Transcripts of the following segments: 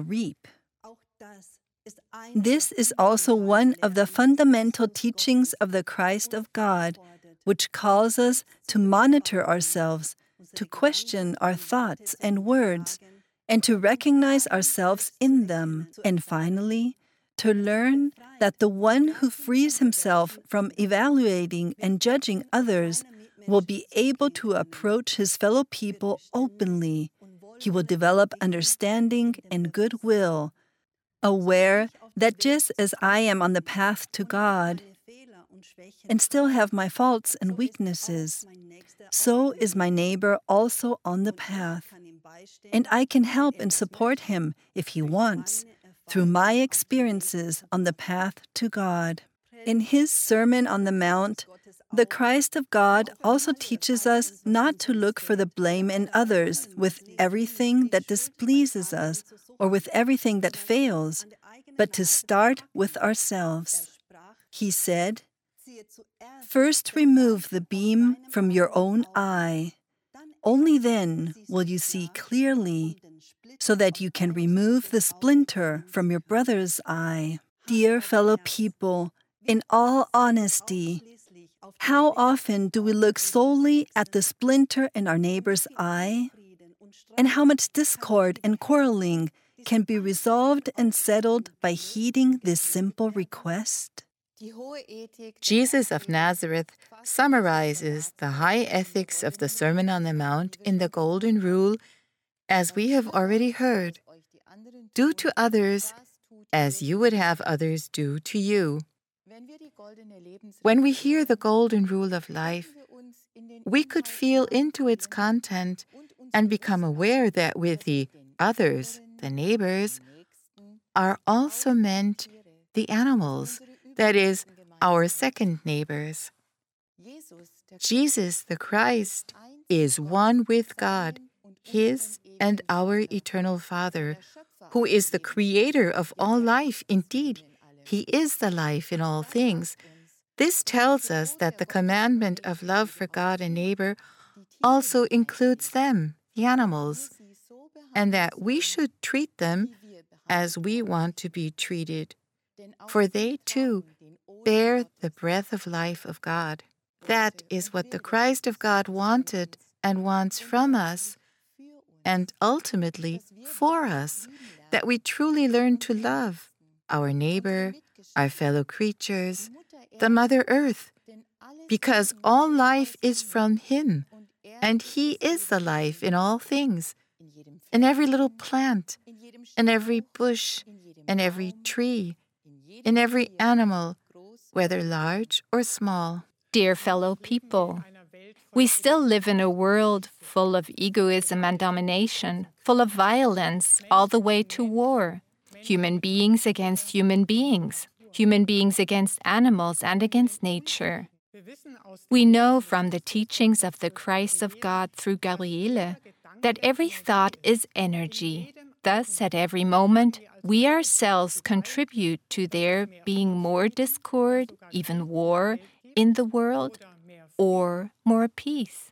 reap. This is also one of the fundamental teachings of the Christ of God, which calls us to monitor ourselves, to question our thoughts and words, and to recognize ourselves in them, and finally, to learn that the one who frees himself from evaluating and judging others will be able to approach his fellow people openly. He will develop understanding and goodwill, aware that just as I am on the path to God and still have my faults and weaknesses, so is my neighbor also on the path. And I can help and support him if he wants, through my experiences on the path to God. In his Sermon on the Mount, the Christ of God also teaches us not to look for the blame in others with everything that displeases us or with everything that fails, but to start with ourselves. He said, "First remove the beam from your own eye. Only then will you see clearly, so that you can remove the splinter from your brother's eye." Dear fellow people, in all honesty, how often do we look solely at the splinter in our neighbor's eye? And how much discord and quarreling can be resolved and settled by heeding this simple request? Jesus of Nazareth summarizes the high ethics of the Sermon on the Mount in the Golden Rule, as we have already heard. Do to others as you would have others do to you. When we hear the Golden Rule of life, we could feel into its content and become aware that with the others, the neighbors, are also meant the animals, that is, our second neighbors. Jesus, the Christ, is one with God, his and our eternal Father, who is the creator of all life. Indeed, he is the life in all things. This tells us that the commandment of love for God and neighbor also includes them, the animals, and that we should treat them as we want to be treated, for they too bear the breath of life of God. That is what the Christ of God wanted and wants from us, and ultimately for us, that we truly learn to love our neighbor, our fellow creatures, the Mother Earth, because all life is from him, and he is the life in all things, in every little plant, in every bush, in every tree, in every animal, whether large or small. Dear fellow people, we still live in a world full of egoism and domination, full of violence, all the way to war. Human beings against human beings against animals and against nature. We know from the teachings of the Christ of God through Gabriele that every thought is energy. Thus, at every moment, we ourselves contribute to there being more discord, even war, in the world, or more peace.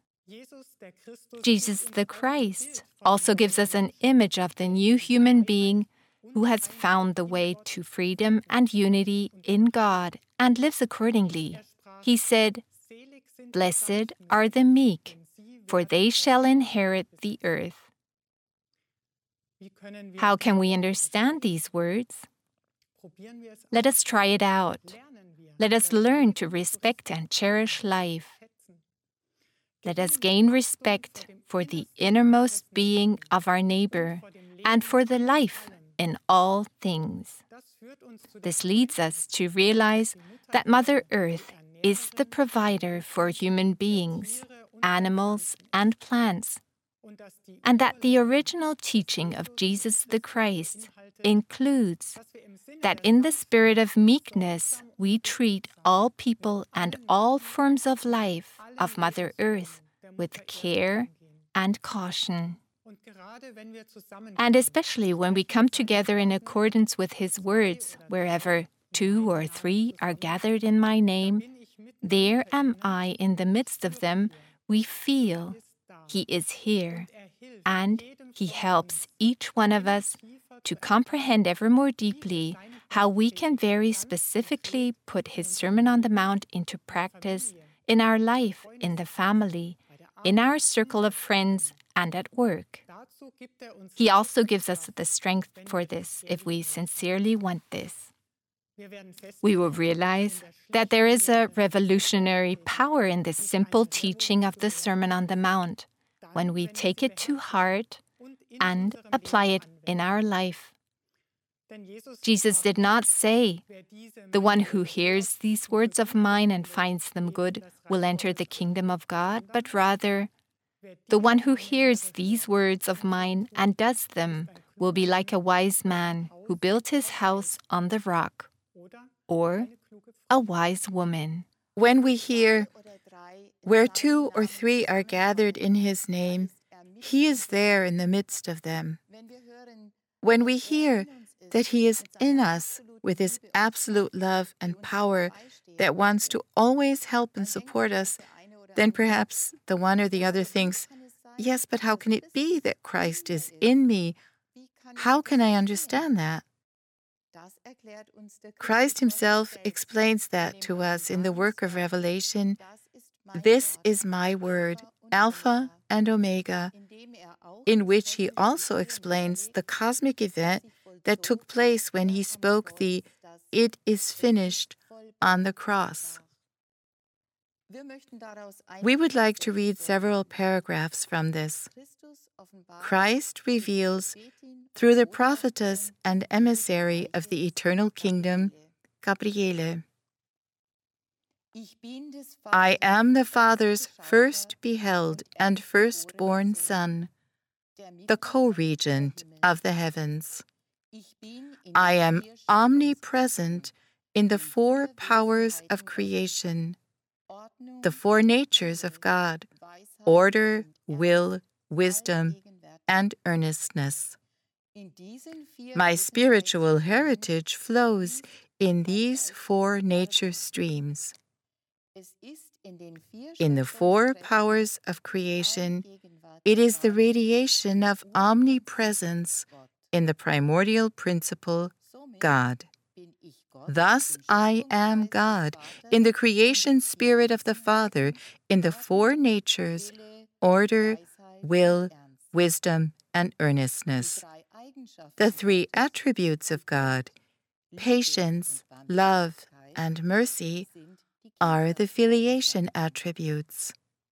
Jesus the Christ also gives us an image of the new human being who has found the way to freedom and unity in God and lives accordingly. He said, "Blessed are the meek, for they shall inherit the earth." How can we understand these words? Let us try it out. Let us learn to respect and cherish life. Let us gain respect for the innermost being of our neighbor and for the life in all things. This leads us to realize that Mother Earth is the provider for human beings, animals, and plants, and that the original teaching of Jesus the Christ includes that in the spirit of meekness we treat all people and all forms of life of Mother Earth with care and caution. And especially when we come together in accordance with His words, wherever 2 or 3 are gathered in my name, there am I in the midst of them, we feel He is here, and He helps each one of us to comprehend ever more deeply how we can very specifically put his Sermon on the Mount into practice in our life, in the family, in our circle of friends, and at work. He also gives us the strength for this if we sincerely want this. We will realize that there is a revolutionary power in this simple teaching of the Sermon on the Mount when we take it to heart and apply it in our life. Jesus did not say, "The one who hears these words of mine and finds them good will enter the kingdom of God," but rather, "The one who hears these words of mine and does them will be like a wise man who built his house on the rock," or a wise woman. When we hear, "Where 2 or 3 are gathered in his name, he is there in the midst of them." When we hear that he is in us with his absolute love and power that wants to always help and support us, then perhaps the one or the other thinks, "Yes, but how can it be that Christ is in me? How can I understand that?" Christ himself explains that to us in the work of Revelation. "This is my word, Alpha and Omega," in which he also explains the cosmic event that took place when he spoke the "It is finished" on the cross. We would like to read several paragraphs from this. Christ reveals through the prophetess and emissary of the eternal kingdom, Gabriele, "I am the Father's first beheld and firstborn Son, the co-regent of the heavens. I am omnipresent in the 4 powers of creation, the 4 natures of God: order, will, wisdom, and earnestness. My spiritual heritage flows in these 4 nature streams. In the 4 powers of creation, it is the radiation of omnipresence in the primordial principle, God. Thus I am God, in the creation spirit of the Father, in the 4 natures, order, will, wisdom, and earnestness. The 3 attributes of God, patience, love, and mercy, are the filiation attributes.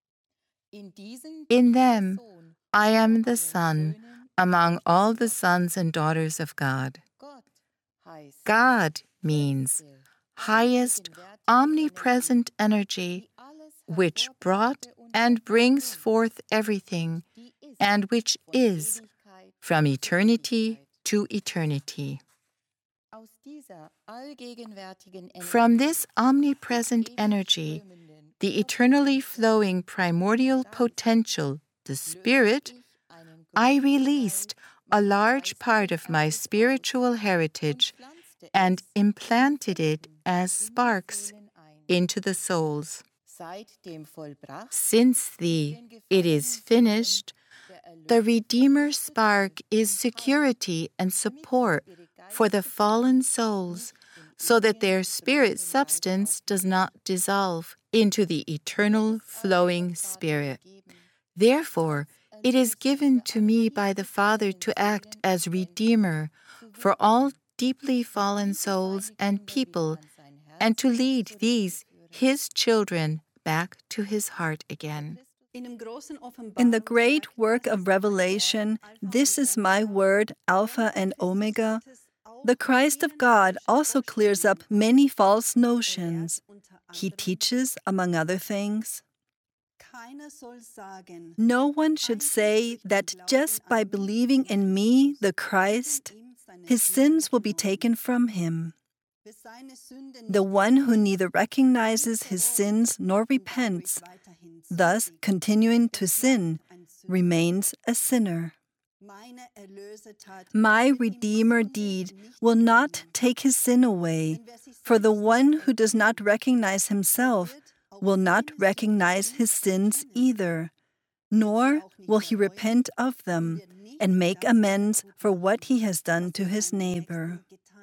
In them, I am the Son among all the sons and daughters of God. God means highest, omnipresent energy, which brought and brings forth everything, and which is, from eternity to eternity. From this omnipresent energy, the eternally flowing primordial potential, the Spirit, I released a large part of my spiritual heritage and implanted it as sparks into the souls. Since the "It is finished," the Redeemer spark is security and support for the fallen souls, so that their spirit substance does not dissolve into the eternal flowing Spirit. Therefore, it is given to me by the Father to act as Redeemer for all deeply fallen souls and people, and to lead these, his children, back to his heart again. In the great work of Revelation, "This is my word, Alpha and Omega," the Christ of God also clears up many false notions. He teaches, among other things, no one should say that just by believing in me, the Christ, his sins will be taken from him. The one who neither recognizes his sins nor repents, thus continuing to sin, remains a sinner. My Redeemer deed will not take his sin away, for the one who does not recognize himself will not recognize his sins either, nor will he repent of them, and make amends for what he has done to his neighbor.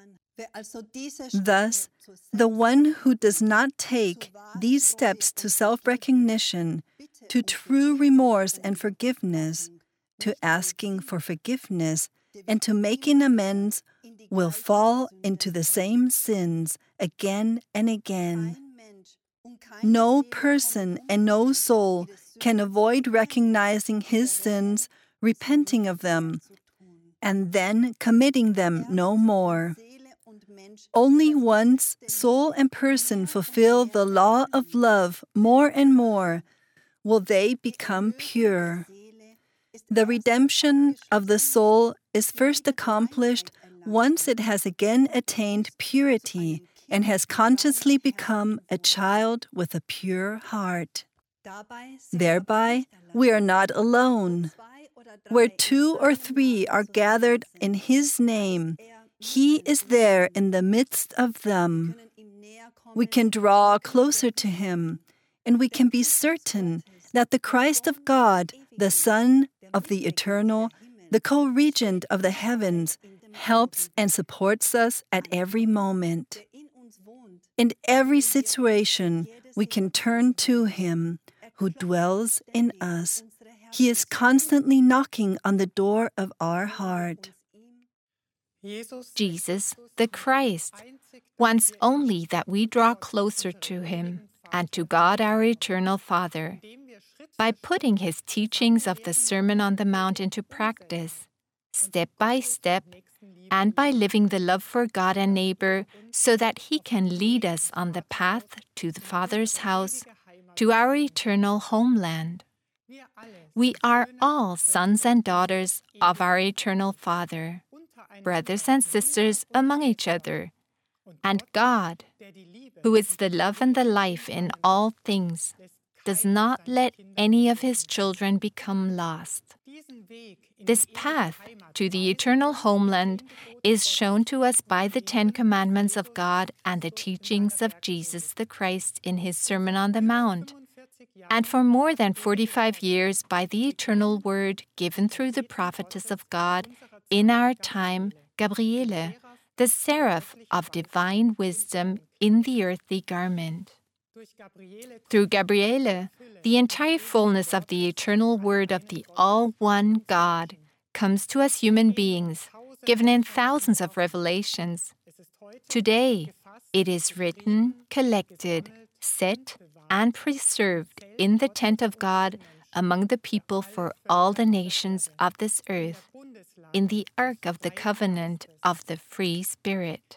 Thus, the one who does not take these steps to self-recognition, to true remorse and forgiveness, to asking for forgiveness, and to making amends, will fall into the same sins again and again. No person and no soul can avoid recognizing his sins, repenting of them, and then committing them no more. Only once soul and person fulfill the law of love more and more will they become pure. The redemption of the soul is first accomplished once it has again attained purity and has consciously become a child with a pure heart. Thereby, we are not alone. Where 2 or 3 are gathered in His name, He is there in the midst of them. We can draw closer to Him, and we can be certain that the Christ of God, the Son of the Eternal, the co-regent of the heavens, helps and supports us at every moment. In every situation, we can turn to Him who dwells in us. He is constantly knocking on the door of our heart. Jesus, the Christ, wants only that we draw closer to Him and to God our Eternal Father by putting His teachings of the Sermon on the Mount into practice, step by step, and by living the love for God and neighbor so that He can lead us on the path to the Father's house, to our eternal homeland. We are all sons and daughters of our Eternal Father, brothers and sisters among each other, and God, who is the love and the life in all things, does not let any of His children become lost. This path to the eternal homeland is shown to us by the 10 Commandments of God and the teachings of Jesus the Christ in His Sermon on the Mount, and for more than 45 years by the eternal word given through the prophetess of God in our time, Gabriele, the seraph of divine wisdom in the earthly garment. Through Gabriele, the entire fullness of the eternal word of the all-one God comes to us human beings, given in thousands of revelations. Today, it is written, collected, set, and preserved in the tent of God among the people for all the nations of this earth, in the Ark of the Covenant of the Free Spirit.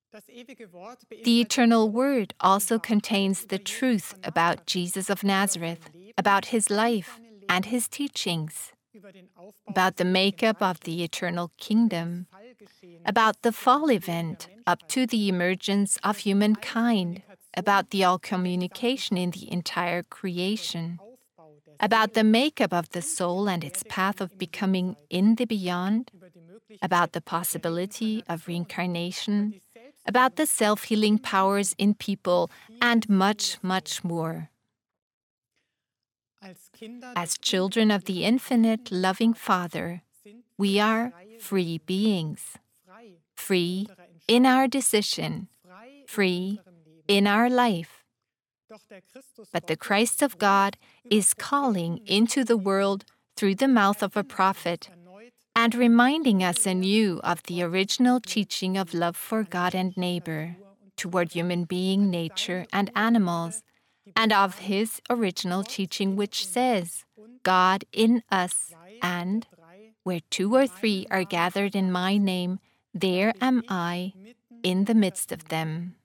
The eternal word also contains the truth about Jesus of Nazareth, about His life and His teachings, about the makeup of the eternal kingdom, about the fall event up to the emergence of humankind, about the all communication in the entire creation, about the makeup of the soul and its path of becoming in the beyond, about the possibility of reincarnation, about the self-healing powers in people, and much, much more. As children of the infinite, loving Father, we are free beings, free in our decision, free in our life. But the Christ of God is calling into the world through the mouth of a prophet and reminding us anew of the original teaching of love for God and neighbor, toward human being, nature, and animals, and of His original teaching which says, God in us, and where 2 or 3 are gathered in my name, there am I in the midst of them.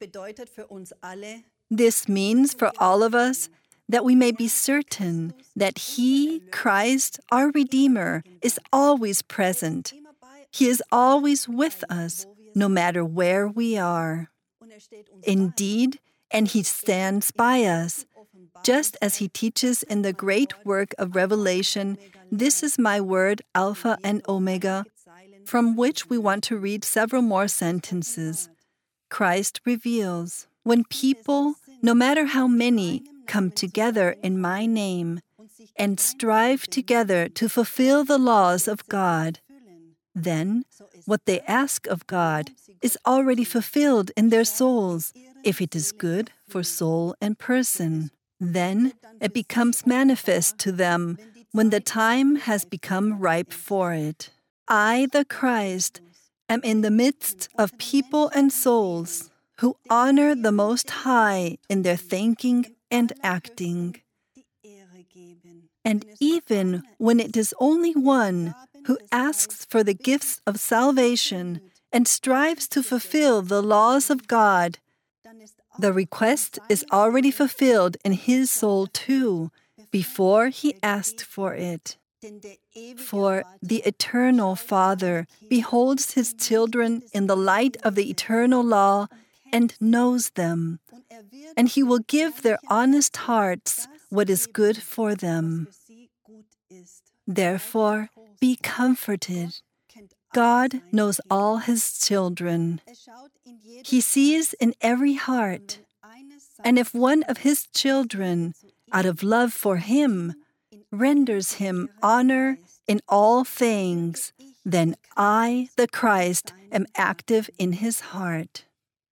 This means for all of us that we may be certain that He, Christ, our Redeemer, is always present. He is always with us, no matter where we are. Indeed, and He stands by us. Just as He teaches in the great work of Revelation, this is my word, Alpha and Omega, from which we want to read several more sentences. Christ reveals, when people, no matter how many, come together in my name, and strive together to fulfill the laws of God. Then, what they ask of God is already fulfilled in their souls, if it is good for soul and person. Then it becomes manifest to them when the time has become ripe for it. I, the Christ, am in the midst of people and souls who honor the Most High in their thinking and acting. And even when it is only one who asks for the gifts of salvation and strives to fulfill the laws of God, the request is already fulfilled in his soul too, before he asked for it. For the eternal Father beholds his children in the light of the eternal law and knows them, and he will give their honest hearts what is good for them. Therefore, be comforted. God knows all his children. He sees in every heart. And if one of his children, out of love for him, renders him honor in all things, then I, the Christ, am active in his heart.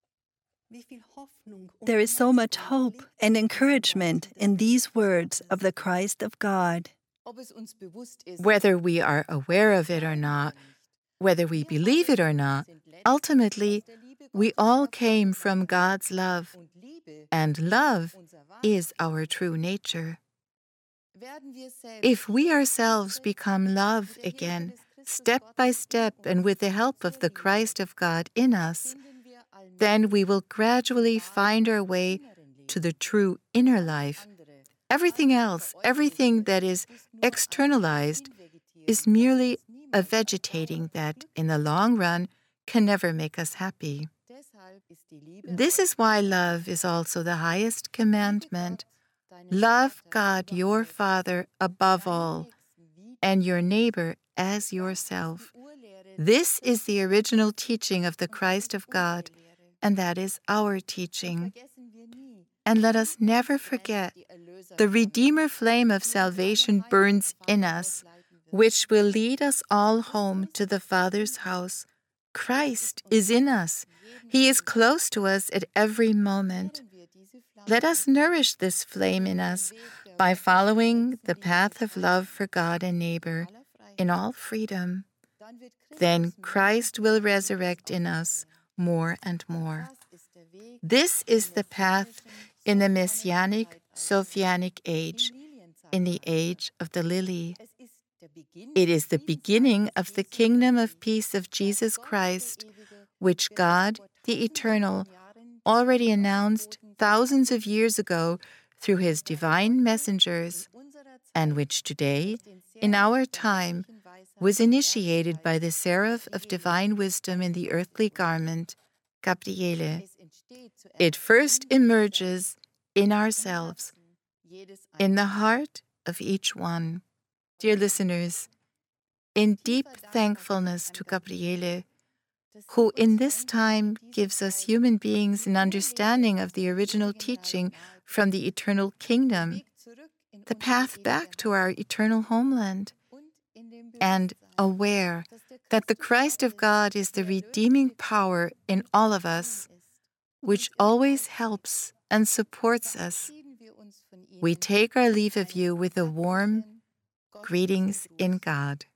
There is so much hope and encouragement in these words of the Christ of God. Whether we are aware of it or not, whether we believe it or not, ultimately, we all came from God's love, and love is our true nature. If we ourselves become love again, step by step and with the help of the Christ of God in us, then we will gradually find our way to the true inner life. Everything else, everything that is externalized, is merely a vegetating that, in the long run, can never make us happy. This is why love is also the highest commandment. Love God, your Father, above all, and your neighbor as yourself. This is the original teaching of the Christ of God, and that is our teaching. And let us never forget, the Redeemer flame of salvation burns in us, which will lead us all home to the Father's house. Christ is in us. He is close to us at every moment. Let us nourish this flame in us by following the path of love for God and neighbor in all freedom. Then Christ will resurrect in us more and more. This is the path in the Messianic Sophianic age, in the age of the lily. It is the beginning of the kingdom of peace of Jesus Christ, which God, the Eternal, already announced thousands of years ago through his divine messengers, and which today, in our time, was initiated by the seraph of divine wisdom in the earthly garment, Gabriele. It first emerges in ourselves, in the heart of each one. Dear listeners, in deep thankfulness to Gabriele, who in this time gives us human beings an understanding of the original teaching from the eternal kingdom, the path back to our eternal homeland, and aware that the Christ of God is the redeeming power in all of us, which always helps and supports us, we take our leave of you with a warm greetings in God.